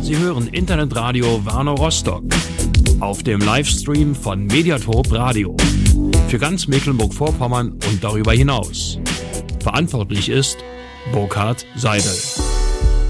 Sie hören Internetradio Warnow Rostock auf dem Livestream von Mediatorp Radio für ganz Mecklenburg-Vorpommern und darüber hinaus. Verantwortlich ist Burkhard Seidel.